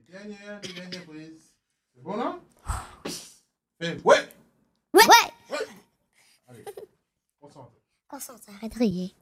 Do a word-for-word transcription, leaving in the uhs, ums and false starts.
Dernière, dernière prise. C'est bon là? Fais ouais! Ouais! Ouais! Allez, concentre. Concentre, arrête de rier.